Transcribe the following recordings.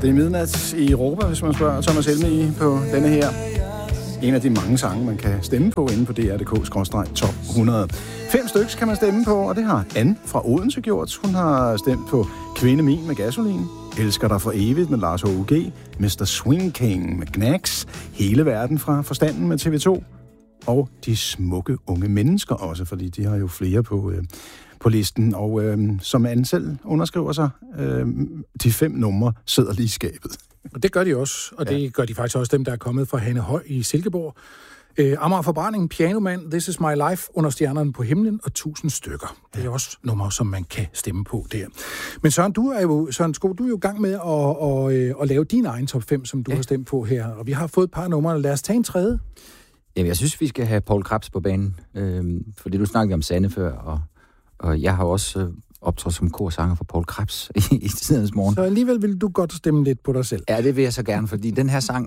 Det er midnat i Europa, hvis man spørger Thomas Helmig på denne her. En af de mange sange, man kan stemme på inde på dr.dk/top 100. 5 stykker kan man stemme på, og det har Anne fra Odense gjort. Hun har stemt på Kvinde Min med Gasolin, Elsker dig for evigt med Lars H.U.G., Mr. Swing King med Knacks, Hele verden fra Forstanden med TV2, og De smukke unge mennesker også, fordi de har jo flere på listen. Og som Anne selv underskriver sig, de 5 numre sidder lige i skabet. Og det gør de også, og det gør de faktisk også dem, der er kommet fra Hanne Høj i Silkeborg. Amager Forbrænding, Pianoman, This is my life, Under stjernerne på himlen og 1000 stykker. Det er også numre, som man kan stemme på der. Men Søren, du er jo i gang med at lave din egen top 5, som du har stemt på her. Og vi har fået et par numre. Lad os tage en tredje. Jamen, jeg synes, vi skal have Poul Krebs på banen. Fordi du snakkede om Sanne før, og jeg har også optrådt som korsanger for Poul Krebs i tidens morgen. Så alligevel vil du godt stemme lidt på dig selv. Ja, det vil jeg så gerne, fordi den her sang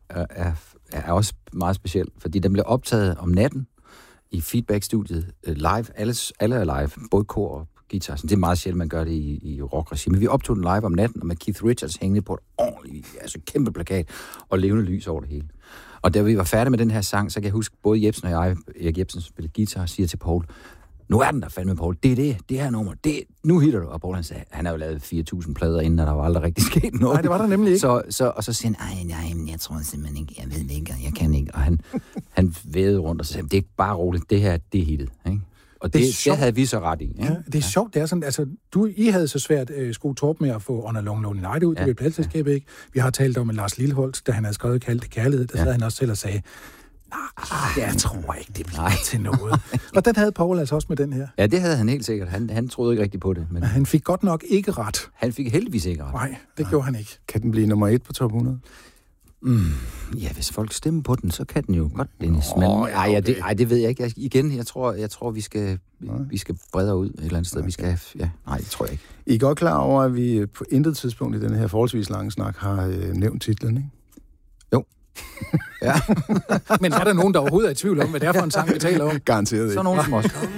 er også meget speciel, fordi den blev optaget om natten i Feedback-studiet live. Alle er live, både kor og guitar. Det er meget sjældent, man gør det i rock-regi. Men vi optog den live om natten, og med Keith Richards hængende på et ordentligt, kæmpe plakat og levende lys over det hele. Og da vi var færdige med den her sang, så kan jeg huske, både Jebsen og jeg, Erik Jebsen spillede guitar, siger til Poul, nu er den der fandme, Poul. Det er det her nummer. Nu hitter du. Og Poul, han har jo lavet 4.000 plader inden, og der var aldrig rigtig sket noget. Nej, det var der nemlig ikke. Og så siger han, nej, jeg tror simpelthen ikke, jeg ved det ikke, jeg kan ikke. Og han vædede rundt og sagde, det er bare roligt, det her, det er hittet. Ikke? Og det havde vi så ret i. Ikke? Ja, det er sjovt, det er sådan, altså, I havde så svært Sko Torp med at få On a Long Lonely Night ud, det blev pladselskabet, ikke? Vi har talt om Lars Lilholt, da han havde skrevet Kaldte Kærlighed, der sad han også selv og sagde, jeg tror ikke, det bliver til noget. Og den havde Poul altså også med den her. Ja, det havde han helt sikkert. Han troede ikke rigtigt på det. Men han fik godt nok ikke ret. Han fik heldigvis ikke ret. Nej, det gjorde han ikke. Kan den blive nummer 1 på top 100? Ja, hvis folk stemmer på den, så kan den jo godt, Dennis. Men det ved jeg ikke. Jeg tror vi skal bredere ud et eller andet sted. Vi skal, det tror jeg ikke. I er godt klar over, at vi på intet tidspunkt i den her forholdsvis lange snak har nævnt titlen, ikke? Jo. Ja. Men er der nogen, der overhovedet er i tvivl om, hvad det er for en sang, vi taler om? Garanteret ikke. Så nogen som også.